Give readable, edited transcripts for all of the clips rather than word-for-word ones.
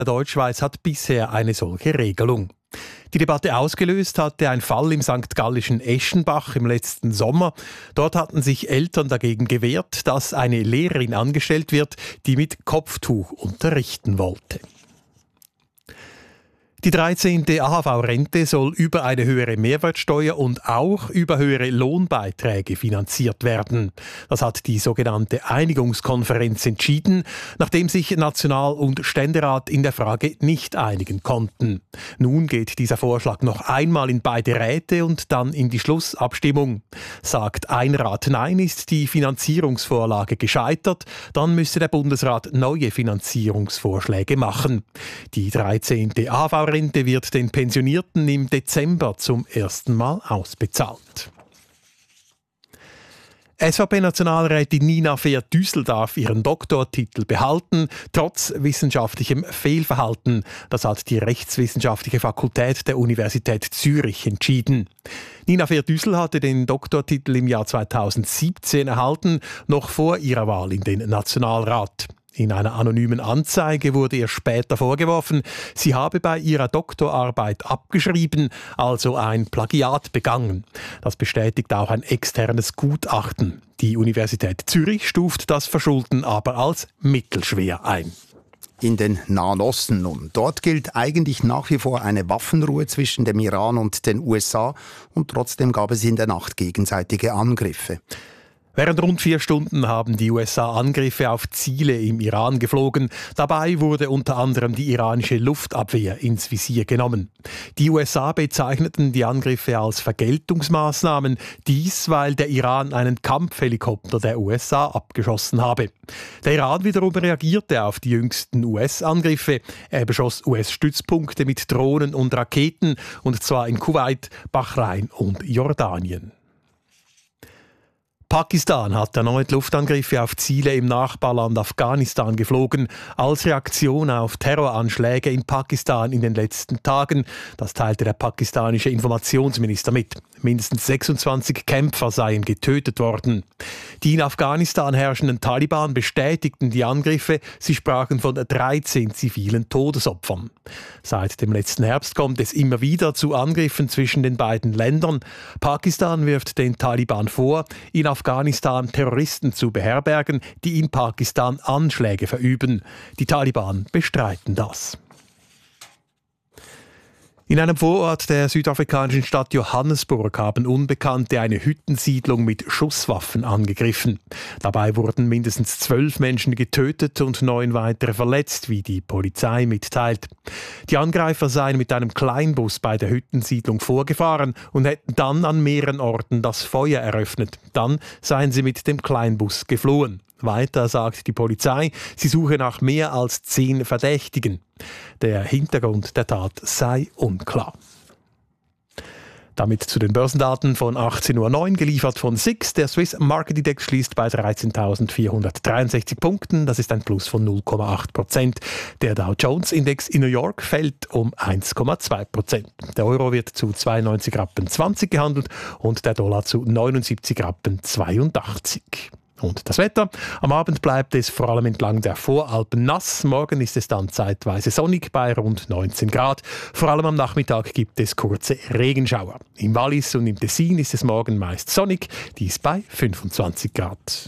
Der Deutschschweiz hat bisher eine solche Regelung. Die Debatte ausgelöst hatte ein Fall im st. Gallischen Eschenbach im letzten Sommer. Dort hatten sich Eltern dagegen gewehrt, dass eine Lehrerin angestellt wird, die mit Kopftuch unterrichten wollte. Die 13. AHV-Rente soll über eine höhere Mehrwertsteuer und auch über höhere Lohnbeiträge finanziert werden. Das hat die sogenannte Einigungskonferenz entschieden, nachdem sich National- und Ständerat in der Frage nicht einigen konnten. Nun geht dieser Vorschlag noch einmal in beide Räte und dann in die Schlussabstimmung. Sagt ein Rat Nein, ist die Finanzierungsvorlage gescheitert, dann müsste der Bundesrat neue Finanzierungsvorschläge machen. Die 13. AHV-Rente wird den Pensionierten im Dezember zum ersten Mal ausbezahlt. SVP-Nationalrätin Nina Fehr-Düssel darf ihren Doktortitel behalten, trotz wissenschaftlichem Fehlverhalten. Das hat die Rechtswissenschaftliche Fakultät der Universität Zürich entschieden. Nina Fehr-Düssel hatte den Doktortitel im Jahr 2017 erhalten, noch vor ihrer Wahl in den Nationalrat. In einer anonymen Anzeige wurde ihr später vorgeworfen, sie habe bei ihrer Doktorarbeit abgeschrieben, also ein Plagiat begangen. Das bestätigt auch ein externes Gutachten. Die Universität Zürich stuft das Verschulden aber als mittelschwer ein. In den Nahen Osten nun. Dort gilt eigentlich nach wie vor eine Waffenruhe zwischen dem Iran und den USA und trotzdem gab es in der Nacht gegenseitige Angriffe. Während rund 4 Stunden haben die USA Angriffe auf Ziele im Iran geflogen. Dabei wurde unter anderem die iranische Luftabwehr ins Visier genommen. Die USA bezeichneten die Angriffe als Vergeltungsmaßnahmen. Dies, weil der Iran einen Kampfhelikopter der USA abgeschossen habe. Der Iran wiederum reagierte auf die jüngsten US-Angriffe. Er beschoss US-Stützpunkte mit Drohnen und Raketen, und zwar in Kuwait, Bahrain und Jordanien. Pakistan hat erneut Luftangriffe auf Ziele im Nachbarland Afghanistan geflogen, als Reaktion auf Terroranschläge in Pakistan in den letzten Tagen. Das teilte der pakistanische Informationsminister mit. Mindestens 26 Kämpfer seien getötet worden. Die in Afghanistan herrschenden Taliban bestätigten die Angriffe. Sie sprachen von 13 zivilen Todesopfern. Seit dem letzten Herbst kommt es immer wieder zu Angriffen zwischen den beiden Ländern. Pakistan wirft den Taliban vor, in Afghanistan Terroristen zu beherbergen, die in Pakistan Anschläge verüben. Die Taliban bestreiten das. In einem Vorort der südafrikanischen Stadt Johannesburg haben Unbekannte eine Hüttensiedlung mit Schusswaffen angegriffen. Dabei wurden mindestens 12 Menschen getötet und 9 weitere verletzt, wie die Polizei mitteilt. Die Angreifer seien mit einem Kleinbus bei der Hüttensiedlung vorgefahren und hätten dann an mehreren Orten das Feuer eröffnet. Dann seien sie mit dem Kleinbus geflohen. Weiter sagt die Polizei, sie suche nach mehr als 10 Verdächtigen. Der Hintergrund der Tat sei unklar. Damit zu den Börsendaten von 18.09 Uhr, geliefert von SIX. Der Swiss Market Index schließt bei 13.463 Punkten. Das ist ein Plus von 0,8%. Der Dow Jones Index in New York fällt um 1,2%. Der Euro wird zu 92,20 Rappen gehandelt und der Dollar zu 79,82 Rappen. Und das Wetter. Am Abend bleibt es vor allem entlang der Voralpen nass. Morgen ist es dann zeitweise sonnig bei rund 19 Grad. Vor allem am Nachmittag gibt es kurze Regenschauer. Im Wallis und im Tessin ist es morgen meist sonnig, dies bei 25 Grad.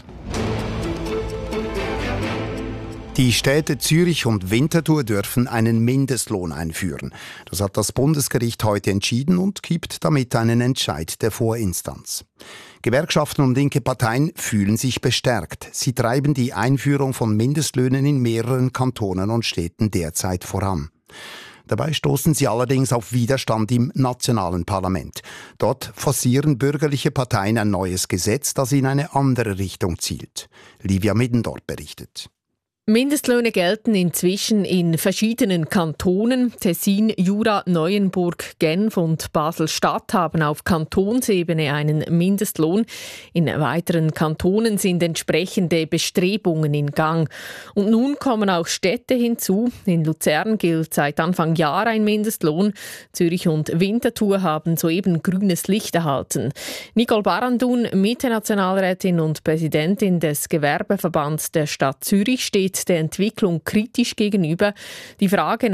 Die Städte Zürich und Winterthur dürfen einen Mindestlohn einführen. Das hat das Bundesgericht heute entschieden und gibt damit einen Entscheid der Vorinstanz. Gewerkschaften und linke Parteien fühlen sich bestärkt. Sie treiben die Einführung von Mindestlöhnen in mehreren Kantonen und Städten derzeit voran. Dabei stoßen sie allerdings auf Widerstand im nationalen Parlament. Dort forcieren bürgerliche Parteien ein neues Gesetz, das in eine andere Richtung zielt. Livia Middendorf berichtet. Mindestlöhne gelten inzwischen in verschiedenen Kantonen. Tessin, Jura, Neuenburg, Genf und Basel-Stadt haben auf Kantonsebene einen Mindestlohn. In weiteren Kantonen sind entsprechende Bestrebungen in Gang. Und nun kommen auch Städte hinzu. In Luzern gilt seit Anfang Jahr ein Mindestlohn. Zürich und Winterthur haben soeben grünes Licht erhalten. Nicole Barandun, Mitte-Nationalrätin und Präsidentin des Gewerbeverbands der Stadt Zürich, steht steht der Entwicklung kritisch gegenüber. Die Frage